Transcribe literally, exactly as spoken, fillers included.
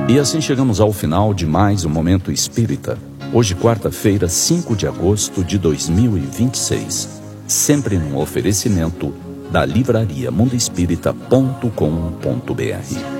E assim chegamos ao final de mais um Momento Espírita. Hoje, quarta-feira, cinco de agosto de dois mil e vinte e seis. Sempre num oferecimento da livraria mundo espírita ponto com ponto br.